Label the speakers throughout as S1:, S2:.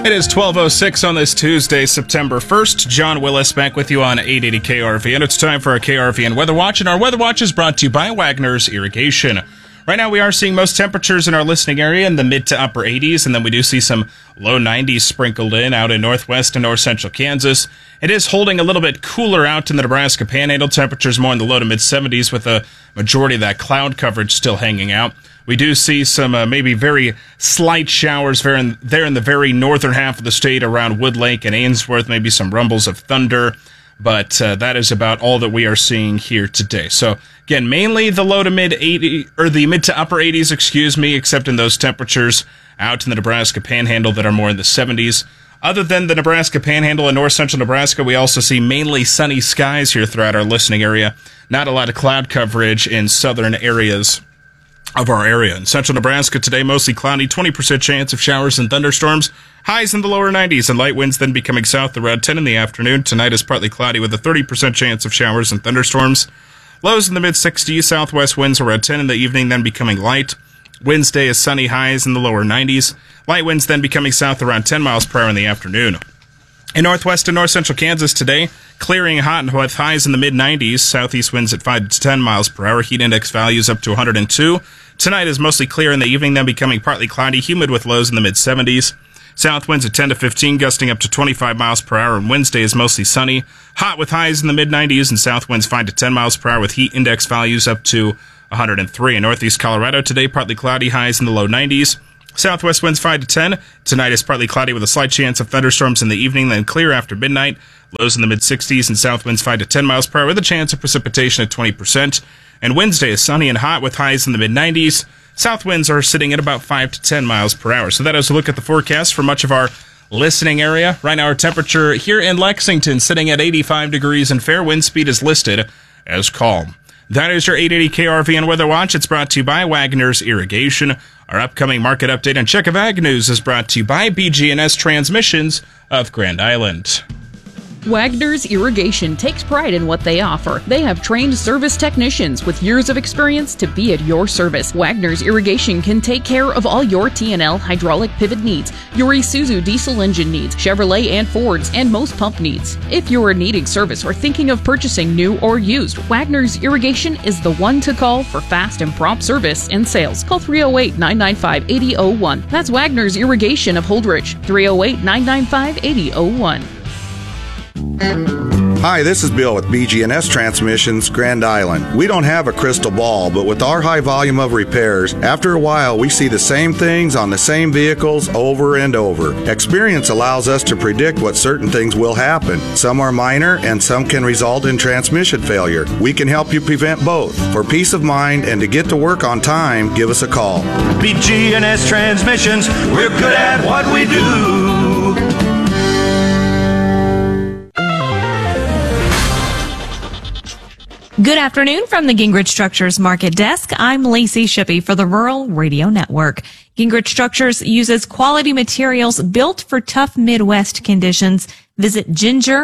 S1: It is 12:06 on this Tuesday, September 1st. John Willis back with you on 880 KRV, and it's time for our KRV and Weather Watch. And our Weather Watch is brought to you by Wagner's Irrigation. Right now we are seeing most temperatures in our listening area in the mid to upper 80s, and then we do see some low 90s sprinkled in out in northwest and north central Kansas. It is holding a little bit cooler out in the Nebraska Panhandle. Temperatures more in the low to mid 70s with a majority of that cloud coverage still hanging out. We do see some maybe very slight showers there in the very northern half of the state around Wood Lake and Ainsworth, maybe some rumbles of thunder, but that is about all that we are seeing here today. So again, mainly the low to mid 80 or the mid to upper 80s, except in those temperatures out in the Nebraska Panhandle that are more in the 70s. Other than the Nebraska Panhandle and north central Nebraska, we also see mainly sunny skies here throughout our listening area. Not a lot of cloud coverage in southern areas of our area. In central Nebraska today, mostly cloudy, 20% chance of showers and thunderstorms. Highs in the lower 90s and light winds then becoming south around 10 in the afternoon. Tonight is partly cloudy with a 30% chance of showers and thunderstorms. Lows in the mid 60s, southwest winds around 10 in the evening, then becoming light. Wednesday is sunny, highs in the lower 90s. Light winds then becoming south around 10 miles per hour in the afternoon. In northwest and north central Kansas today, clearing hot with highs in the mid 90s. Southeast winds at 5 to 10 miles per hour. Heat index values up to 102. Tonight is mostly clear in the evening, then becoming partly cloudy, humid with lows in the mid 70s. South winds at 10 to 15, gusting up to 25 miles per hour. And Wednesday is mostly sunny, hot with highs in the mid 90s, and south winds 5 to 10 miles per hour with heat index values up to 103. In northeast Colorado today, partly cloudy, highs in the low 90s. Southwest winds 5 to 10. Tonight is partly cloudy with a slight chance of thunderstorms in the evening, then clear after midnight. Lows in the mid 60s and south winds 5 to 10 miles per hour with a chance of precipitation at 20%. And Wednesday is sunny and hot with highs in the mid 90s. South winds are sitting at about 5 to 10 miles per hour. So that is a look at the forecast for much of our listening area. Right now our temperature here in Lexington sitting at 85 degrees and fair wind speed is listed as calm. That is your 880 KRV and Weather Watch. It's brought to you by Wagner's Irrigation. Our upcoming market update and check of ag news is brought to you by BG&S Transmissions of Grand Island.
S2: Wagner's Irrigation takes pride in what they offer. They have trained service technicians with years of experience to be at your service. Wagner's Irrigation can take care of all your T&L hydraulic pivot needs, your Isuzu diesel engine needs, Chevrolet and Fords, and most pump needs. If you're needing service or thinking of purchasing new or used, Wagner's Irrigation is the one to call for fast and prompt service and sales. Call 308-995-8001. That's Wagner's Irrigation of Holdrege, 308-995-8001.
S3: Hi, this is Bill with BG&S Transmissions, Grand Island. We don't have a crystal ball, but with our high volume of repairs, after a while we see the same things on the same vehicles over and over. Experience allows us to predict what certain things will happen. Some are minor and some can result in transmission failure. We can help you prevent both. For peace of mind and to get to work on time, give us a call.
S4: BG&S Transmissions, we're good at what we do.
S5: Good afternoon from the Gingrich Structures Market Desk. I'm Lacey Shippey for the Rural Radio Network. Gingrich Structures uses quality materials built for tough Midwest conditions. Visit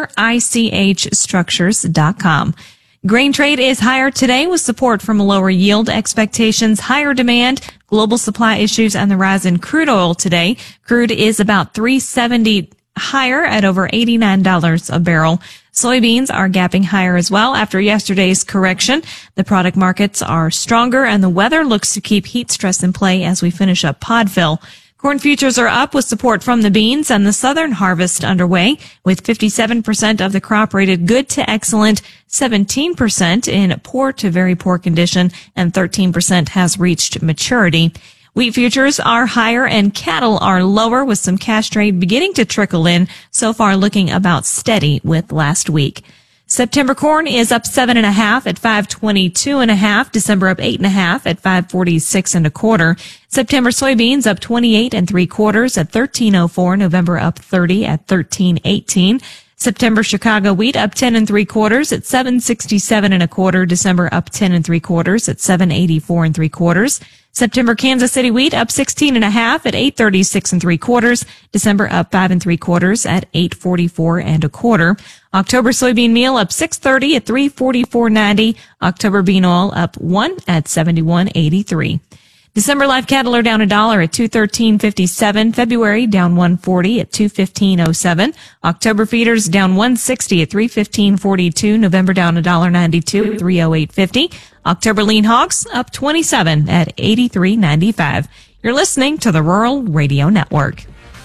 S5: gingerichstructures.com. Grain trade is higher today with support from lower yield expectations, higher demand, global supply issues, and the rise in crude oil today. Crude is about $3.70 higher at over $89 a barrel. Soybeans are gapping higher as well after yesterday's correction. The product markets are stronger and the weather looks to keep heat stress in play as we finish up pod fill. Corn futures are up with support from the beans and the southern harvest underway, with 57% of the crop rated good to excellent, 17% in poor to very poor condition, and 13% has reached maturity. Wheat futures are higher and cattle are lower with some cash trade beginning to trickle in, so far looking about steady with last week. September corn is up 7.5 at 522.5. December up 8.5 at 546.25. September soybeans up 28 3/4 at 1304. November up 30 at 1318. September Chicago wheat up 10 3/4 at 767.25. December up 10 3/4 at 784 3/4. September Kansas City wheat up 16.5 at 836 3/4. December up 5 3/4 at 844 1/4. October soybean meal up 630 at 344.90. October bean oil up 1 at 71.83. December live cattle are down $1 at $213.57. February down $1.40 at $215.07. October feeders down $1.60 at $315.42. November down $1.92 at $308.50. October lean hogs up 27 at $83.95. You're listening to the Rural Radio Network.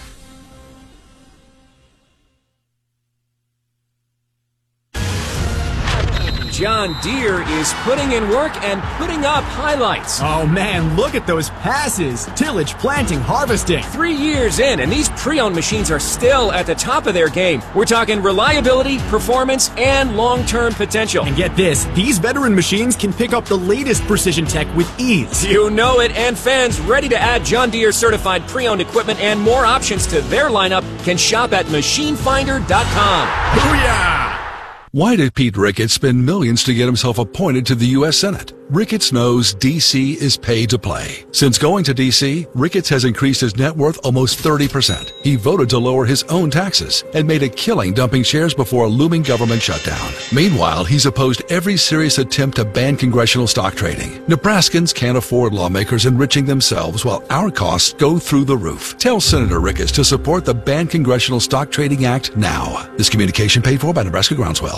S6: John Deere is putting in work and putting up highlights.
S7: Oh man, look at those passes. Tillage, planting, harvesting.
S6: 3 years in, and these pre-owned machines are still at the top of their game. We're talking reliability, performance, and long-term potential.
S7: And get this, these veteran machines can pick up the latest precision tech with ease.
S6: You know it, and fans ready to add John Deere certified pre-owned equipment and more options to their lineup can shop at machinefinder.com.
S7: Booyah!
S8: Why did Pete Ricketts spend millions to get himself appointed to the U.S. Senate? Ricketts knows D.C. is pay to play. Since going to D.C., Ricketts has increased his net worth almost 30%. He voted to lower his own taxes and made a killing dumping shares before a looming government shutdown. Meanwhile, he's opposed every serious attempt to ban congressional stock trading. Nebraskans can't afford lawmakers enriching themselves while our costs go through the roof. Tell Senator Ricketts to support the Ban Congressional Stock Trading Act now. This communication paid for by Nebraska Groundswell.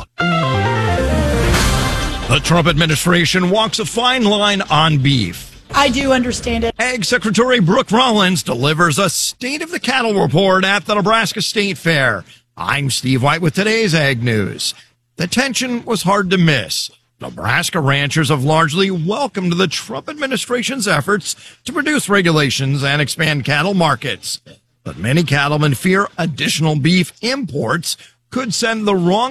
S9: The Trump administration walks a fine line on beef.
S10: I do understand it.
S9: Ag Secretary Brooke Rollins delivers a State of the Cattle report at the Nebraska State Fair. I'm Steve White with today's Ag News. The tension was hard to miss. Nebraska ranchers have largely welcomed the Trump administration's efforts to reduce regulations and expand cattle markets. But many cattlemen fear additional beef imports could send the wrong